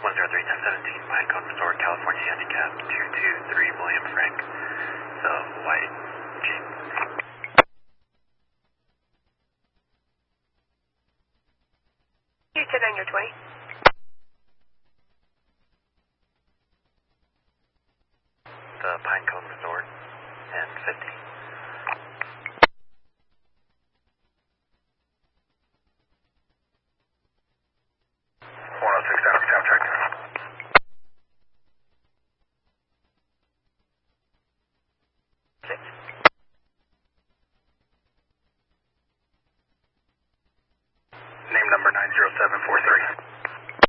103-1017, Pinecone Resort, California, handicap 223, William Frank, the white Jeep. Houston under 20. The Pinecone Resort, and 50. 106 down, sound check. 6.